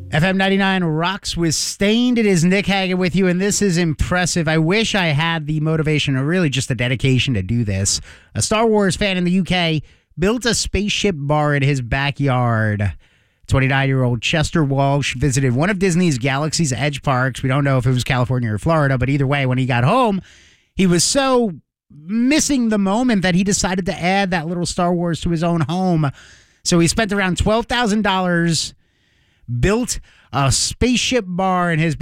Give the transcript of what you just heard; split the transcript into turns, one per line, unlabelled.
FM 99 rocks with Stained. It is Nick Hagan with you, and this is impressive. I wish I had the motivation or really just the dedication to do this. A Star Wars fan in the UK built a spaceship bar in his backyard. 29-year-old Chester Walsh visited one of Disney's Galaxy's Edge parks. We don't know if it was California or Florida, but either way, when he got home, he was so missing the moment that he decided to add that little Star Wars to his own home. So he spent around $12,000, built a spaceship bar in his